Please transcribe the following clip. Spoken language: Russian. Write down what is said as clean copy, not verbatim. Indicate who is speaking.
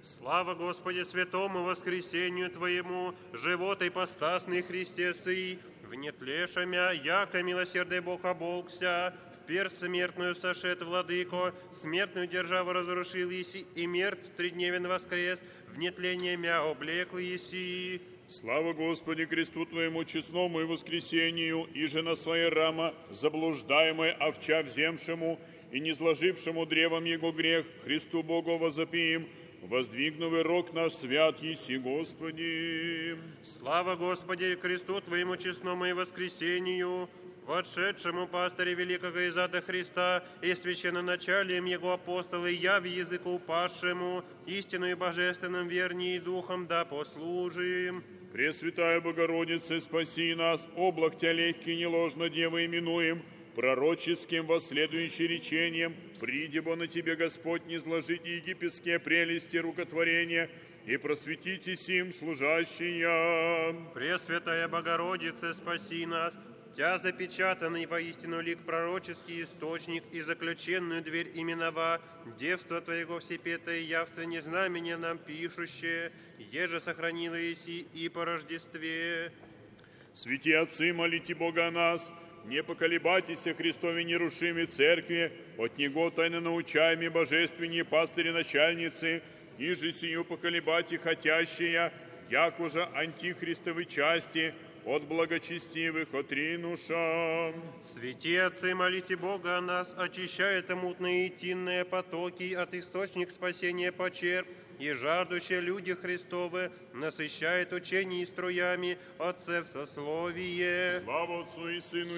Speaker 1: Слава Господи святому воскресению Твоему, живот ипостасный Христе Сы, в нетлешемя, яко милосердный Бог оболкся, в персть смертную сошед владыко, смертную державу разрушил еси, и мертв тридневен воскрес, в нетление мя облекл еси.
Speaker 2: Слава Господи кресту Твоему честному и воскресению, и же на своей рама, заблуждаемой овча вземшему и не сложившему древом Его грех, Христу Богу возопием, воздвигнувый рог наш свят еси, Господи.
Speaker 1: Слава Господи кресту Твоему честному и воскресению, вошедшему пастыре великого из ада Христа и священноначалием Его апостола, и яви языку упавшему, истину и божественным верней и духом да послужим.
Speaker 2: Пресвятая Богородица, спаси нас, облак Тя легкий, неложно Дева именуем, пророческим восследующим речением, придебо на Тебе, Господь, низложите египетские прелести рукотворения, и просветите сим служащия.
Speaker 1: Пресвятая Богородица, спаси нас, Тя запечатанный воистину лик пророческий источник и заключенную дверь именова, девство Твоего всепетое явственно знамение нам пишущее, еже сохранила еси и по Рождестве.
Speaker 2: Святи отцы, молите Бога о нас, не поколебайтесь о Христове нерушимой церкви, от Него тайно научаеми божественнее пастыри начальницы, и же сию поколебайте хотящие, як уже антихристовой части, от благочестивых отринуша.
Speaker 1: Святи отцы, молите Бога о нас, очищает мутные и тинные потоки, от источник спасения почерп, и жаждущие люди Христовы насыщает учение и струями отцев сословие.
Speaker 2: Слава Отцу и Сыну